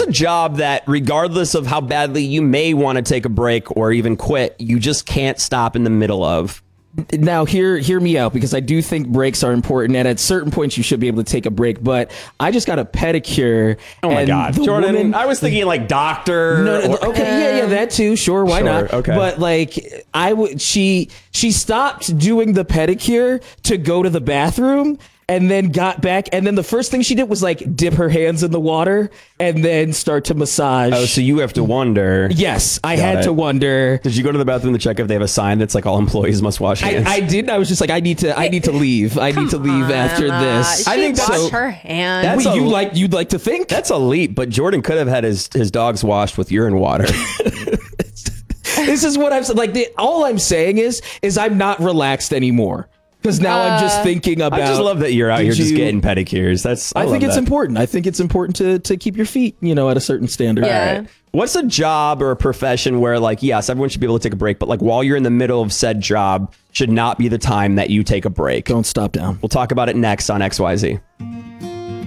a job that, regardless of how badly you may want to take a break or even quit, you just can't stop in the middle of? Now, hear me out, because I do think breaks are important, and at certain points you should be able to take a break. But I just got a pedicure. Oh my God, Jordan! Woman, I was thinking like doctor. Okay, yeah, that too. Sure, why not? Okay, but like she stopped doing the pedicure to go to the bathroom. And then got back, and then the first thing she did was like dip her hands in the water and then start to massage. Oh, so you have to wonder. Yes, I had to wonder. Did you go to the bathroom to check if they have a sign that's like all employees must wash hands? I didn't. I was just like, I need to leave. I need to leave after this. I think wash so. her hands. You'd like to think That's a leap, but Jordan could have had his dogs washed with urine water. This is what I'm like. All I'm saying is I'm not relaxed anymore. Because now I'm just thinking about. I just love that you're out here just getting pedicures. I think it's important. I think it's important to keep your feet, at a certain standard. Yeah. All right. What's a job or a profession where, like, yes, everyone should be able to take a break, but like while you're in the middle of said job should not be the time that you take a break? Don't stop down. We'll talk about it next on XYZ.